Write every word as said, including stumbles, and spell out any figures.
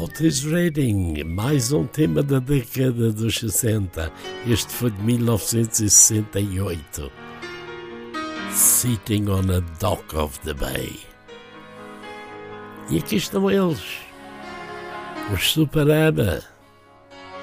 Otis Redding, mais um tema da década dos sessenta. Este foi de mil novecentos e sessenta e oito. Sitting on a Dock of the Bay. E aqui estão eles, os Super ABBA.